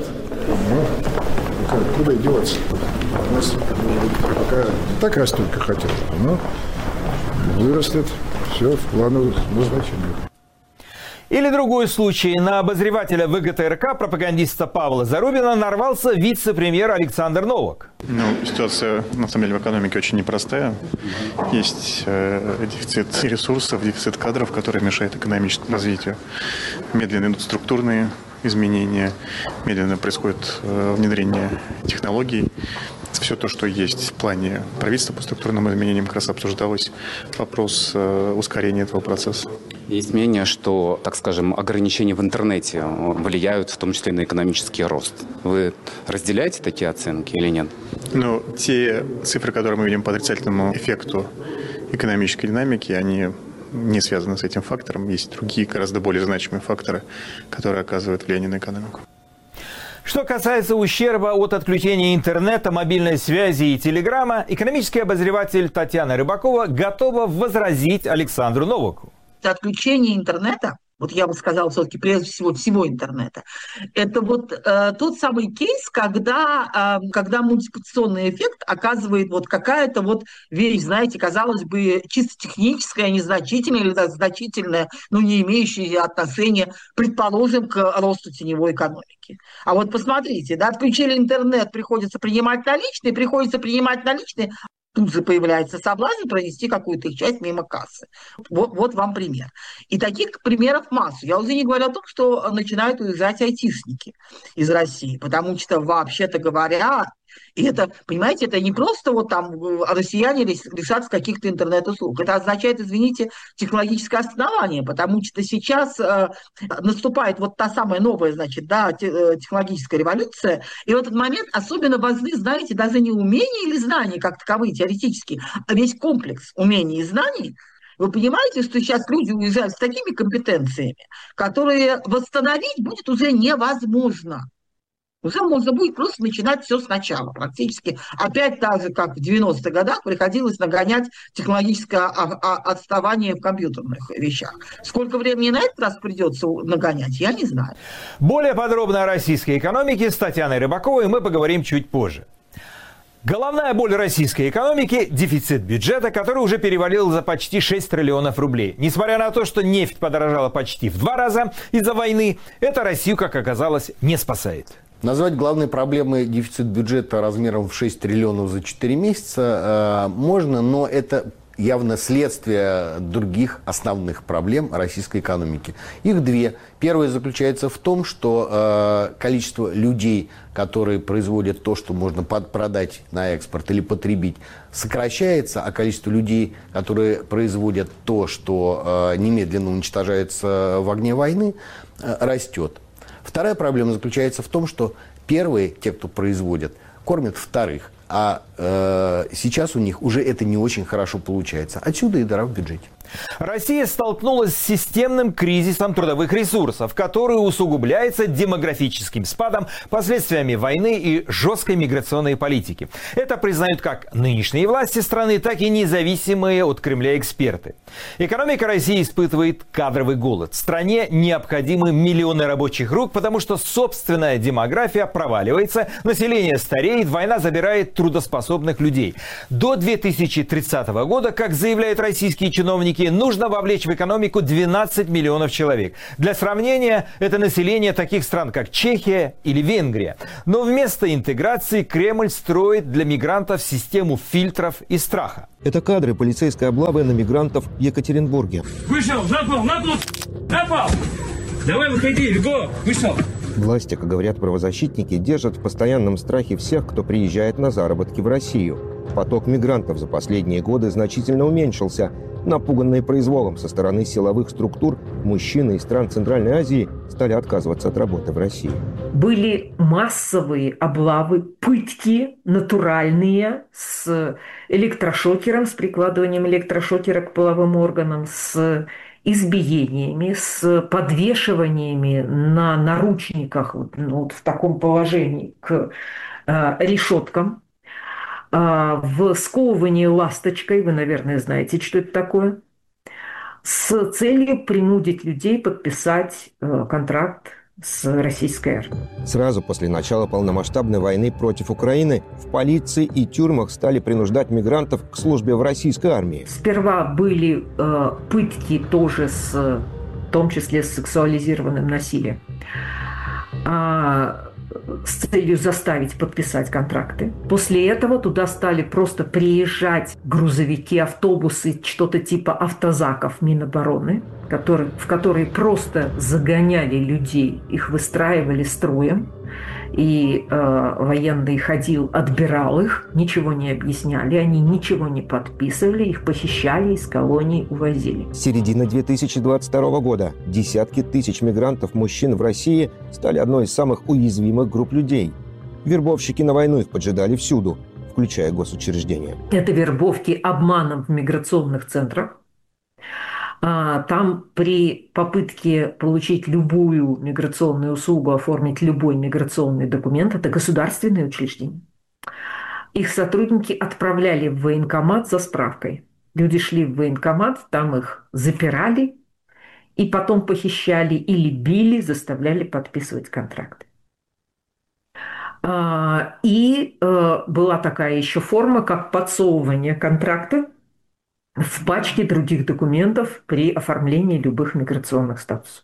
Куда и деваться? У нас пока так растет, как хотелось бы, но вырастет все в плановых назначениях. Или другой случай. На обозревателя ВГТРК, пропагандиста Павла Зарубина, нарвался вице-премьер Александр Новак. Ну, ситуация, на самом деле, в экономике очень непростая. Есть э, дефицит ресурсов, дефицит кадров, который мешает экономическому развитию. Медленно идут структурные изменения, медленно происходит э, внедрение технологий. Все то, что есть в плане правительства по структурным изменениям, как раз обсуждалось вопрос э, ускорения этого процесса. Есть мнение, что, так скажем, ограничения в интернете влияют в том числе на экономический рост. Вы разделяете такие оценки или нет? Ну, те цифры, которые мы видим по отрицательному эффекту экономической динамики, они не связаны с этим фактором. Есть другие, гораздо более значимые факторы, которые оказывают влияние на экономику. Что касается ущерба от отключения интернета, мобильной связи и телеграмма, экономический обозреватель Татьяна Рыбакова готова возразить Александру Новаку. Отключение интернета, вот я бы сказала все-таки прежде всего всего интернета, это вот э, тот самый кейс, когда, э, когда мультипликационный эффект оказывает вот какая-то вот вещь, знаете, казалось бы, чисто техническая, незначительная или да, значительная, но не имеющая отношения, предположим, к росту теневой экономики. А вот посмотрите, да, отключили интернет, приходится принимать наличные, приходится принимать наличные, тут же появляется соблазн пронести какую-то их часть мимо кассы. Вот, вот вам пример. И таких примеров массу. Я уже не говорю о том, что начинают уезжать айтишники из России, потому что, вообще-то говоря, и это, понимаете, это не просто вот там россияне лишатся каких-то интернет-услуг. Это означает, извините, технологическое остановление, потому что сейчас э, наступает вот та самая новая, значит, да, технологическая революция, и в этот момент особенно важны, знаете, даже не умения или знания как таковые теоретические, а весь комплекс умений и знаний. Вы понимаете, что сейчас люди уезжают с такими компетенциями, которые восстановить будет уже невозможно. Уже можно будет просто начинать все сначала, практически. Опять так же, как в девяностых годах, приходилось нагонять технологическое отставание в компьютерных вещах. Сколько времени на этот раз придется нагонять, я не знаю. Более подробно о российской экономике с Татьяной Рыбаковой мы поговорим чуть позже. Головная боль российской экономики – дефицит бюджета, который уже перевалил за почти шесть триллионов рублей. Несмотря на то, что нефть подорожала почти в два раза из-за войны, это Россию, как оказалось, не спасает. Назвать главной проблемой дефицит бюджета размером в шесть триллионов за четыре месяца э, можно, но это явно следствие других основных проблем российской экономики. Их две. Первая заключается в том, что э, количество людей, которые производят то, что можно продать на экспорт или потребить, сокращается, а количество людей, которые производят то, что э, немедленно уничтожается в огне войны, э, растет. Вторая проблема заключается в том, что первые, те, кто производят, кормят вторых. А э, сейчас у них уже это не очень хорошо получается. Отсюда и дыра в бюджете. Россия столкнулась с системным кризисом трудовых ресурсов, который усугубляется демографическим спадом, последствиями войны и жесткой миграционной политики. Это признают как нынешние власти страны, так и независимые от Кремля эксперты. Экономика России испытывает кадровый голод. Стране необходимы миллионы рабочих рук, потому что собственная демография проваливается, население стареет, война забирает трудоспособных людей. До две тысячи тридцатого года, как заявляют российские чиновники, нужно вовлечь в экономику двенадцать миллионов человек. Для сравнения, это население таких стран, как Чехия или Венгрия. Но вместо интеграции Кремль строит для мигрантов систему фильтров и страха. Это кадры полицейской облавы на мигрантов в Екатеринбурге. Вышел, напал, напал, напал! Давай выходи, легко, вышел! Власти, как говорят правозащитники, держат в постоянном страхе всех, кто приезжает на заработки в Россию. Поток мигрантов за последние годы значительно уменьшился. Напуганные произволом со стороны силовых структур, мужчины из стран Центральной Азии стали отказываться от работы в России. Были массовые облавы, пытки натуральные с электрошокером, с прикладыванием электрошокера к половым органам, с избиениями, с подвешиваниями на наручниках ну, вот в таком положении к э, решеткам. В сковывании ласточкой, вы, наверное, знаете, что это такое, с целью принудить людей подписать контракт с российской армией. Сразу после начала полномасштабной войны против Украины в полиции и тюрьмах стали принуждать мигрантов к службе в российской армии. Сперва были э, пытки тоже, с, в том числе с сексуализированным насилием. А, с целью заставить подписать контракты. После этого туда стали просто приезжать грузовики, автобусы, что-то типа автозаков Минобороны, которые, в которые просто загоняли людей, их выстраивали строем, и э, военный ходил, отбирал их, ничего не объясняли, они ничего не подписывали, их похищали, из колоний увозили. С середины две тысячи двадцать второго года десятки тысяч мигрантов-мужчин в России стали одной из самых уязвимых групп людей. Вербовщики на войну их поджидали всюду, включая госучреждения. Это вербовки обманом в миграционных центрах. Там при попытке получить любую миграционную услугу, оформить любой миграционный документ, это государственные учреждения, их сотрудники отправляли в военкомат за справкой. Люди шли в военкомат, там их запирали, и потом похищали или били, заставляли подписывать контракты. И была такая еще форма, как подсовывание контракта в пачке других документов при оформлении любых миграционных статусов.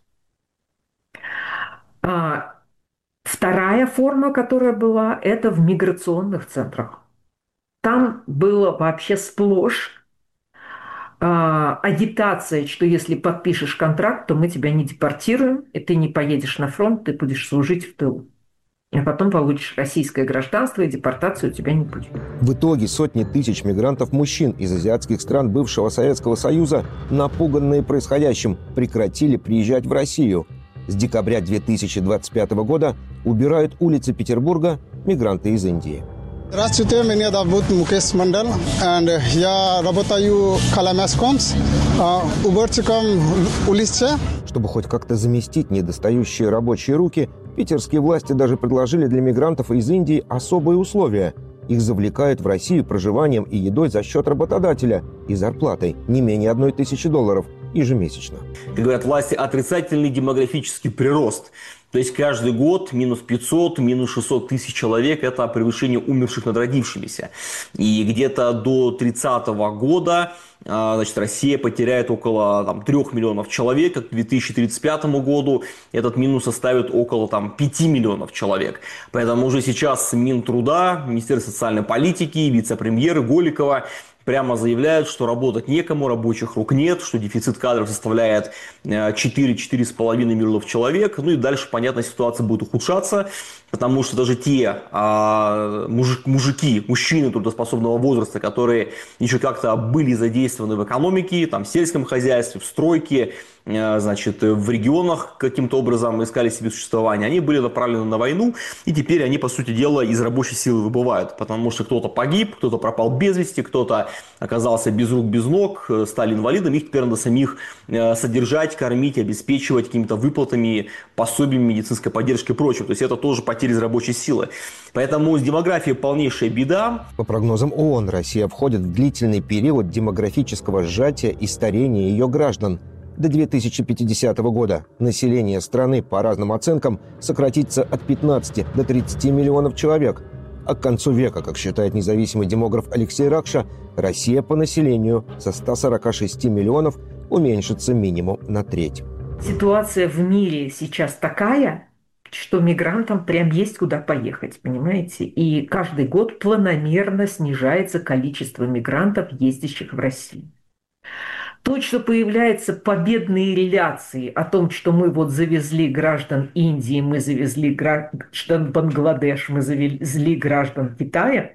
А вторая форма, которая была, это в миграционных центрах. Там было вообще сплошь а, агитация, что если подпишешь контракт, то мы тебя не депортируем, и ты не поедешь на фронт, ты будешь служить в тылу. А потом получишь российское гражданство, и депортации у тебя не будет. В итоге сотни тысяч мигрантов-мужчин из азиатских стран бывшего Советского Союза, напуганные происходящим, прекратили приезжать в Россию. С декабря две тысячи двадцать пятого года убирают улицы Петербурга мигранты из Индии. Здравствуйте, меня зовут Мукеш Мандал, и я работаю в Каламяскомс, уборщиком улицы. Чтобы хоть как-то заместить недостающие рабочие руки, питерские власти даже предложили для мигрантов из Индии особые условия. Их завлекают в Россию проживанием и едой за счет работодателя и зарплатой не менее одной тысячи долларов ежемесячно. Как говорят власти, отрицательный демографический прирост. То есть каждый год минус пятьсот, минус шестьсот тысяч человек – это превышение умерших над родившимися. И где-то до тридцатого года значит, Россия потеряет около там, трёх миллионов человек, к две тысячи тридцать пятому году этот минус составит около там, пяти миллионов человек. Поэтому уже сейчас Минтруда, Министерство социальной политики, вице-премьер Голикова прямо заявляют, что работать некому, рабочих рук нет, что дефицит кадров составляет четыре — четыре с половиной миллионов человек. Ну и дальше, понятно, ситуация будет ухудшаться, потому что даже те а, мужик, мужики, мужчины трудоспособного возраста, которые еще как-то были задействованы в экономике, там, в сельском хозяйстве, в стройке, значит, в регионах каким-то образом искали себе существование, они были направлены на войну, и теперь они, по сути дела, из рабочей силы выбывают, потому что кто-то погиб, кто-то пропал без вести, кто-то оказался без рук, без ног, стали инвалидами, их теперь надо самих содержать, кормить, обеспечивать какими-то выплатами, пособиями, медицинской поддержкой и прочим. То есть это тоже потеря из рабочей силы. Поэтому с демографией полнейшая беда. По прогнозам ООН, Россия входит в длительный период демографического сжатия и старения ее граждан. До две тысячи пятидесятого года население страны, по разным оценкам, сократится от пятнадцати до тридцати миллионов человек. А к концу века, как считает независимый демограф Алексей Ракша, Россия по населению со ста сорока шести миллионов уменьшится минимум на треть. Ситуация в мире сейчас такая, что мигрантам прям есть куда поехать, понимаете? И каждый год планомерно снижается количество мигрантов, ездящих в Россию. То, что появляются победные реляции о том, что мы вот завезли граждан Индии, мы завезли граждан Бангладеш, мы завезли граждан Китая,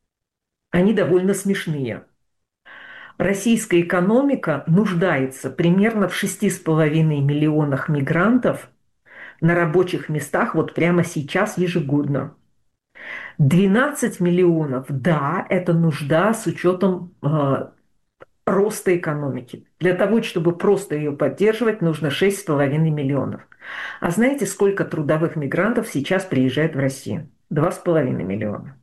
они довольно смешные. Российская экономика нуждается примерно в шести с половиной миллионах мигрантов на рабочих местах вот прямо сейчас ежегодно. двенадцать миллионов, да, это нужда с учетом э, роста экономики. Для того, чтобы просто ее поддерживать, нужно шесть с половиной миллионов. А знаете, сколько трудовых мигрантов сейчас приезжает в Россию? два с половиной миллиона.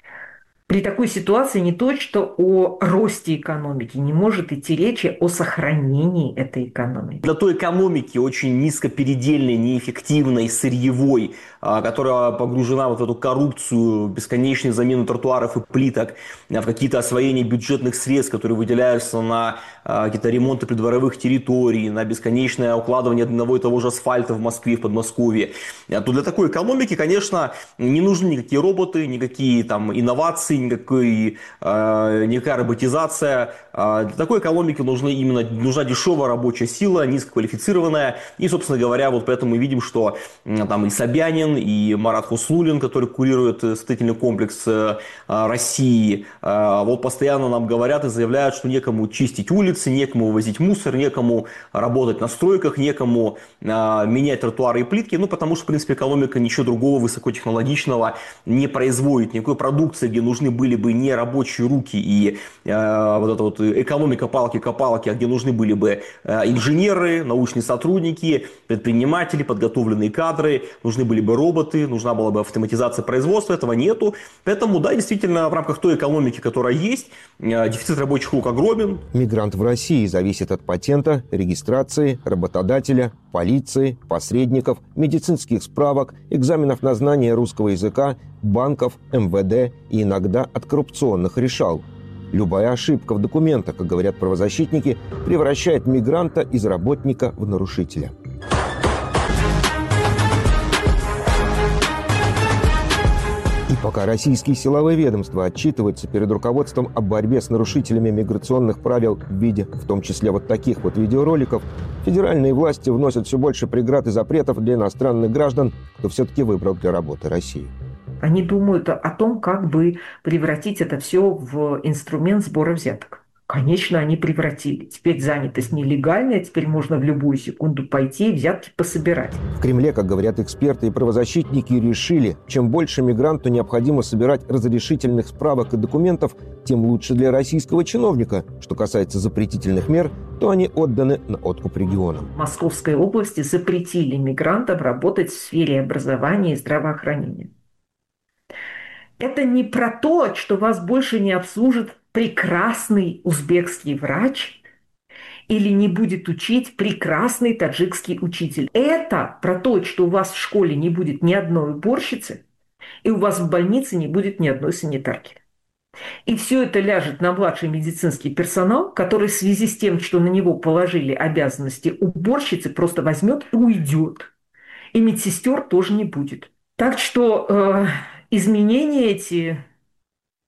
При такой ситуации не то, что о росте экономики, не может идти речи о сохранении этой экономики. Для той экономики очень низкопередельной, неэффективной, сырьевой, которая погружена вот в эту коррупцию, бесконечную замену тротуаров и плиток, в какие-то освоения бюджетных средств, которые выделяются на какие-то ремонты придворовых территорий, на бесконечное укладывание одного и того же асфальта в Москве, в Подмосковье, то для такой экономики, конечно, не нужны никакие роботы, никакие там инновации, никакой, э, никакая роботизация. Э, для такой экономики нужны именно, нужна дешевая рабочая сила, низкоквалифицированная. И, собственно говоря, вот поэтому мы видим, что э, там и Собянин, и Марат Хуслуллин, который курирует строительный комплекс э, России, э, вот постоянно нам говорят и заявляют, что некому чистить улицы, некому вывозить мусор, некому работать на стройках, некому э, менять тротуары и плитки. Ну, потому что, в принципе, экономика ничего другого высокотехнологичного не производит. Никакой продукции, где нужны были бы не рабочие руки и э, вот эта вот экономика палки-копалки, а где нужны были бы э, инженеры, научные сотрудники, предприниматели, подготовленные кадры, нужны были бы роботы, нужна была бы автоматизация производства, этого нету. Поэтому, да, действительно, в рамках той экономики, которая есть, э, дефицит рабочих рук огромен. Мигрант в России зависит от патента, регистрации, работодателя, полиции, посредников, медицинских справок, экзаменов на знание русского языка, банков, эм вэ дэ и иногда от коррупционных решал. Любая ошибка в документах, как говорят правозащитники, превращает мигранта из работника в нарушителя. И пока российские силовые ведомства отчитываются перед руководством о борьбе с нарушителями миграционных правил в виде, в том числе вот таких вот видеороликов, федеральные власти вносят все больше преград и запретов для иностранных граждан, кто все-таки выбрал для работы Россию. Они думают о том, как бы превратить это все в инструмент сбора взяток. Конечно, они превратили. Теперь занятость нелегальная, теперь можно в любую секунду пойти и взятки пособирать. В Кремле, как говорят эксперты и правозащитники, решили, чем больше мигранту необходимо собирать разрешительных справок и документов, тем лучше для российского чиновника. Что касается запретительных мер, то они отданы на откуп регионам. В Московской области запретили мигрантам работать в сфере образования и здравоохранения. Это не про то, что вас больше не обслужит прекрасный узбекский врач или не будет учить прекрасный таджикский учитель. Это про то, что у вас в школе не будет ни одной уборщицы, и у вас в больнице не будет ни одной санитарки. И все это ляжет на младший медицинский персонал, который в связи с тем, что на него положили обязанности уборщицы, просто возьмет и уйдет. И медсестер тоже не будет. Так что... Э- Изменения эти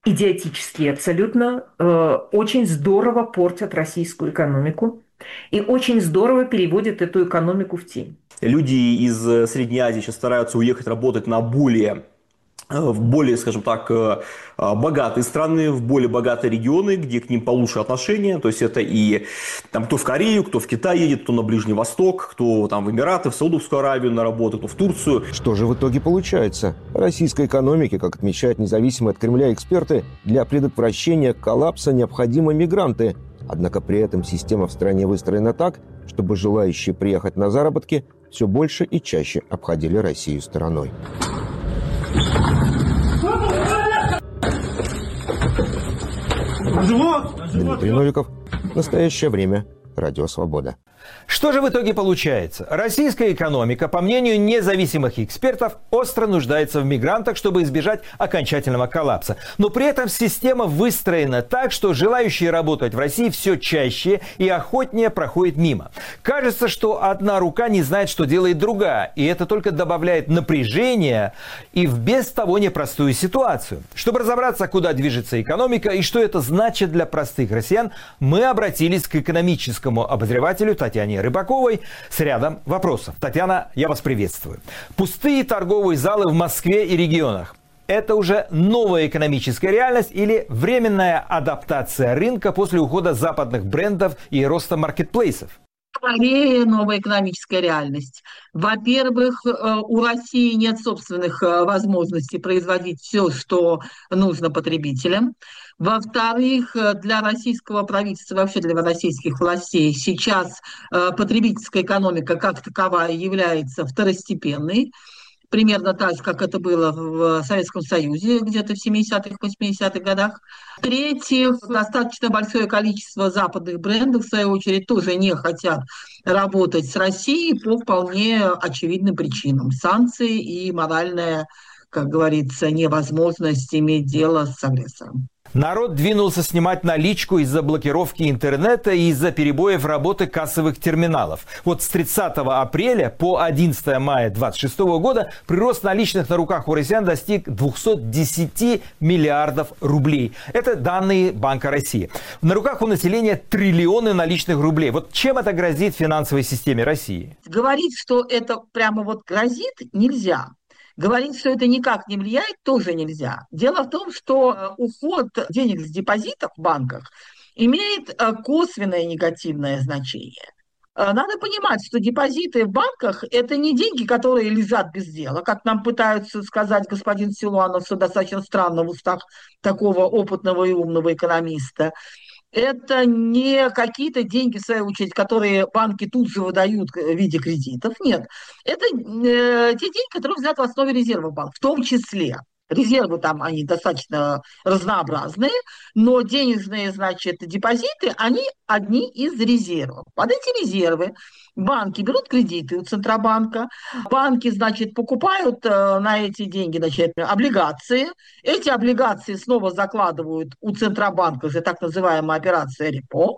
идиотические абсолютно, э, очень здорово портят российскую экономику и очень здорово переводят эту экономику в тень. Люди из Средней Азии сейчас стараются уехать работать на более, в более, скажем так, богатые страны, в более богатые регионы, где к ним получше отношения. То есть это и там, кто в Корею, кто в Китай едет, кто на Ближний Восток, кто там в Эмираты, в Саудовскую Аравию на работу, кто в Турцию. Что же в итоге получается? Российской экономике, как отмечают независимые от Кремля эксперты, для предотвращения коллапса необходимы мигранты. Однако при этом система в стране выстроена так, чтобы желающие приехать на заработки все больше и чаще обходили Россию стороной. Дмитрий Новиков. Настоящее время. Радио «Свобода». Что же в итоге получается? Российская экономика, по мнению независимых экспертов, остро нуждается в мигрантах, чтобы избежать окончательного коллапса. Но при этом система выстроена так, что желающие работать в России все чаще и охотнее проходят мимо. Кажется, что одна рука не знает, что делает другая. И это только добавляет напряжения и в без того непростую ситуацию. Чтобы разобраться, куда движется экономика и что это значит для простых россиян, мы обратились к экономическому обозревателю Татьяне Рыбаковой с рядом вопросов. Татьяна, я вас приветствую. Пустые торговые залы в Москве и регионах. Это уже новая экономическая реальность или временная адаптация рынка после ухода западных брендов и роста маркетплейсов? Скорее, новая экономическая реальность. Во-первых, у России нет собственных возможностей производить все, что нужно потребителям. Во-вторых, для российского правительства, вообще для российских властей, сейчас потребительская экономика как таковая является второстепенной. Примерно так же, как это было в Советском Союзе где-то в семидесятых, восьмидесятых годах. В-третьих, достаточно большое количество западных брендов, в свою очередь, тоже не хотят работать с Россией по вполне очевидным причинам. Санкции и моральная, как говорится, невозможность иметь дело с агрессором. Народ двинулся снимать наличку из-за блокировки интернета и из-за перебоев работы кассовых терминалов. Вот с тридцатого апреля по одиннадцатое мая две тысячи двадцать шестого года прирост наличных на руках у россиян достиг двести десять миллиардов рублей. Это данные Банка России. На руках у населения триллионы наличных рублей. Вот чем это грозит финансовой системе России? Говорить, что это прямо вот грозит, нельзя. Говорить, что это никак не влияет, тоже нельзя. Дело в том, что уход денег с депозитов в банках имеет косвенное негативное значение. Надо понимать, что депозиты в банках – это не деньги, которые лежат без дела, как нам пытаются сказать господин Силуанов, что достаточно странно в устах такого опытного и умного экономиста. Это не какие-то деньги, в свою очередь, которые банки тут же выдают в виде кредитов. Нет. Это э, те деньги, которые взяты в основе резервов банка, в том числе. Резервы там, они достаточно разнообразные, но денежные, значит, депозиты, они одни из резервов. Под эти резервы банки берут кредиты у Центробанка, банки, значит, покупают э, на эти деньги, значит, облигации. Эти облигации снова закладывают у Центробанка, же так называемая операция репо.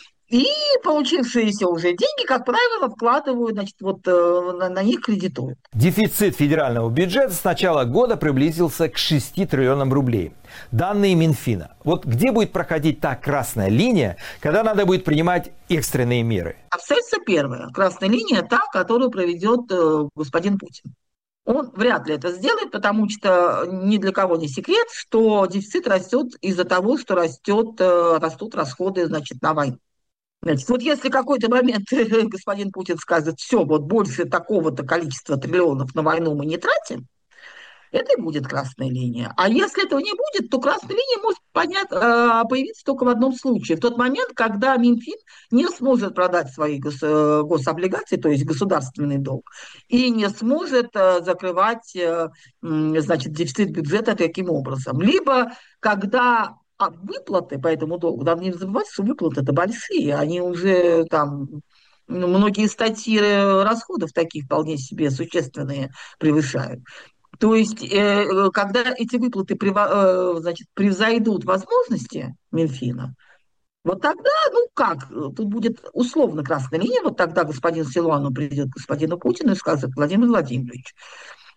И получившиеся уже деньги, как правило, вкладывают, значит, вот э, на, на них кредитуют. Дефицит федерального бюджета с начала года приблизился к шести триллионам рублей. Данные Минфина. Вот где будет проходить та красная линия, когда надо будет принимать экстренные меры? Обстоятельство первое. Красная линия та, которую проведет э, господин Путин. Он вряд ли это сделает, потому что ни для кого не секрет, что дефицит растет из-за того, что растет, э, растут расходы, значит, на войну. Значит, вот если какой-то момент господин Путин скажет, все, вот больше такого-то количества триллионов на войну мы не тратим, это и будет красная линия. А если этого не будет, то красная линия может понять, появиться только в одном случае. В тот момент, когда Минфин не сможет продать свои гособлигации, то есть государственный долг, и не сможет закрывать, значит, дефицит бюджета таким образом. Либо когда... А выплаты по этому долгу, надо не забывать, что выплаты-то большие, они уже там, ну, многие статьи расходов таких вполне себе существенные превышают. То есть, э, когда эти выплаты прев... значит, превзойдут возможности Минфина, вот тогда, ну как, тут будет условно красная линия, вот тогда господин Силуанов придет к господину Путину и скажет: Владимир Владимирович,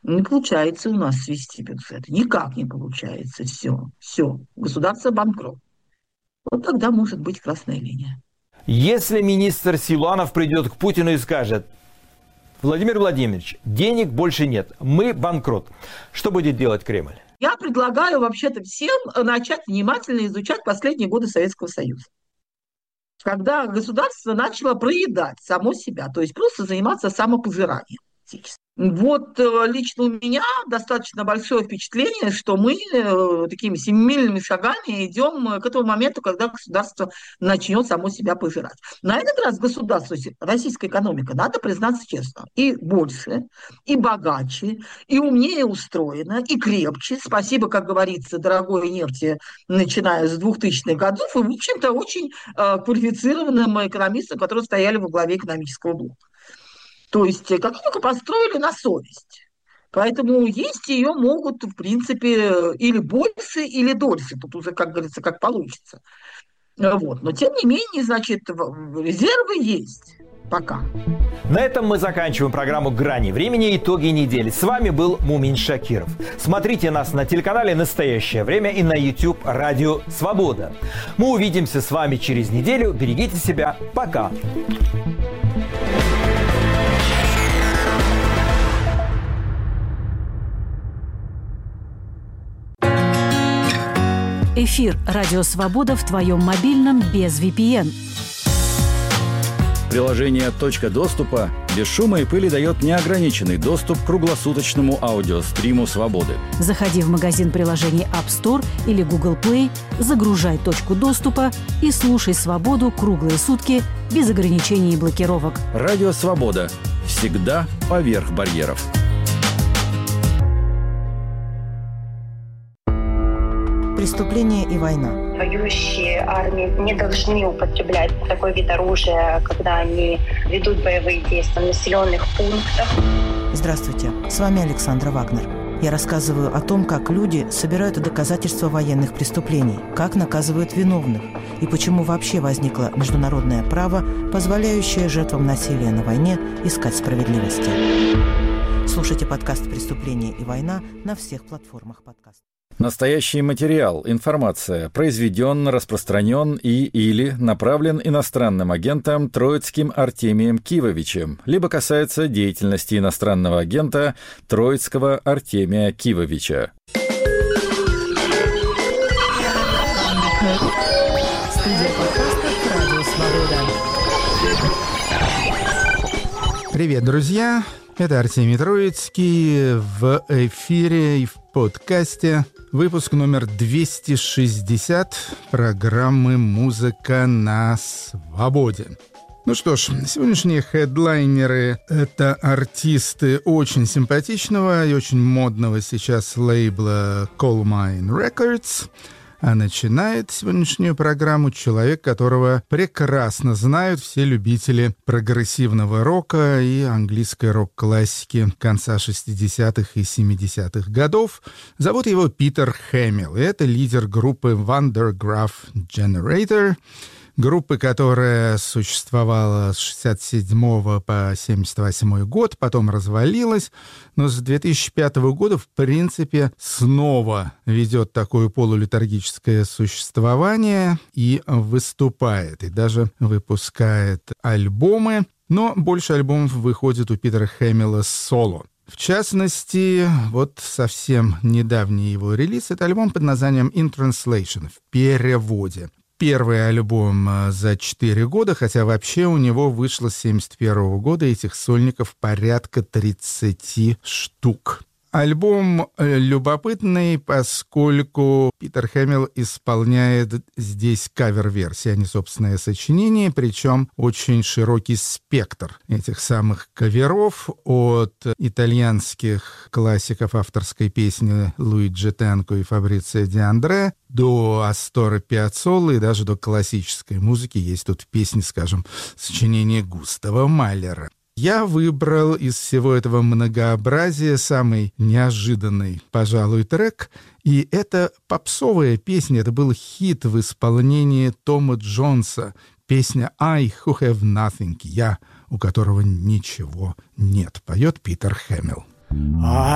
Не получается у нас свести бюджет. Никак не получается. Все, все. Государство банкрот. Вот тогда может быть красная линия. Если министр Силуанов придет к Путину и скажет: Владимир Владимирович, денег больше нет, мы банкрот, что будет делать Кремль? Я предлагаю вообще-то всем начать внимательно изучать последние годы Советского Союза. Когда государство начало проедать само себя, то есть просто заниматься самопожиранием. Вот лично у меня достаточно большое впечатление, что мы такими семимильными шагами идем к этому моменту, когда государство начнет само себя пожирать. На этот раз государство, российская экономика, надо признаться честно, и больше, и богаче, и умнее устроена, и крепче. Спасибо, как говорится, дорогой нефти, начиная с двухтысячных годов, и, в общем-то, очень э, квалифицированным экономистам, которые стояли во главе экономического блока. То есть экономику построили на совесть. Поэтому есть ее могут, в принципе, или больше, или дольше. Тут уже, как говорится, как получится. Вот. Но, тем не менее, значит, резервы есть пока. На этом мы заканчиваем программу «Грани времени. Итоги недели». С вами был Мумин Шакиров. Смотрите нас на телеканале «Настоящее время» и на YouTube «Радио Свобода». Мы увидимся с вами через неделю. Берегите себя. Пока. Эфир «Радио Свобода» в твоем мобильном без ви пи эн. Приложение «Точка доступа» без шума и пыли дает неограниченный доступ к круглосуточному аудиостриму «Свободы». Заходи в магазин приложений App Store или Google Play, загружай «Точку доступа» и слушай «Свободу» круглые сутки без ограничений и блокировок. Радио «Свобода». Всегда поверх барьеров. Преступление и война. Воюющие армии не должны употреблять такой вид оружия, когда они ведут боевые действия в населенных пунктах. Здравствуйте, с вами Александра Вагнер. Я рассказываю о том, как люди собирают доказательства военных преступлений, как наказывают виновных и почему вообще возникло международное право, позволяющее жертвам насилия на войне искать справедливости. Слушайте подкаст «Преступление и война» на всех платформах подкастов. Настоящий материал, информация произведен, распространен и или направлен иностранным агентом Троицким Артемием Кивовичем, либо касается деятельности иностранного агента Троицкого Артемия Кивовича. Студия подкастов «Радио Свобода». Привет, друзья! Это Артемий Троицкий в эфире и в подкасте. Выпуск номер двести шестьдесят программы «Музыка на свободе». Ну что ж, сегодняшние хедлайнеры — это артисты очень симпатичного и очень модного сейчас лейбла Coal Mine Records. А начинает сегодняшнюю программу человек, которого прекрасно знают все любители прогрессивного рока и английской рок-классики конца шестидесятых и семидесятых годов. Зовут его Питер Хэмилл, и это лидер группы Van der Graaf Generator, группы, которая существовала с шестьдесят седьмого по семьдесят восьмой год, потом развалилась, но с две тысячи пятого года, в принципе, снова ведет такое полулитургическое существование и выступает, и даже выпускает альбомы, но больше альбомов выходит у Питера Хэмилла соло. В частности, вот совсем недавний его релиз — это альбом под названием «In Translation», в переводе. Первый альбом за четыре года, хотя вообще у него вышло с семьдесят первого года этих сольников порядка тридцати штук. Альбом любопытный, поскольку Питер Хэмилл исполняет здесь кавер-версии, а не собственное сочинение, причем очень широкий спектр этих самых каверов, от итальянских классиков авторской песни Луиджи Тенко и Фабрицио Ди Андре до Астора Пиаццоллы и даже до классической музыки. Есть тут песни, скажем, сочинения Густава Маллера. Я выбрал из всего этого многообразия самый неожиданный, пожалуй, трек. И это попсовая песня, это был хит в исполнении Тома Джонса. Песня «I who have nothing», «Я, у которого ничего нет», поет Питер Хэмилл.